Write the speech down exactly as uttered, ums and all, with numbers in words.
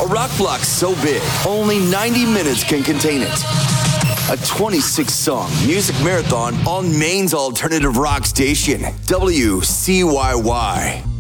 A rock block so big, only ninety minutes can contain it. A twenty-six song music marathon on Maine's alternative rock station, W C Y Y.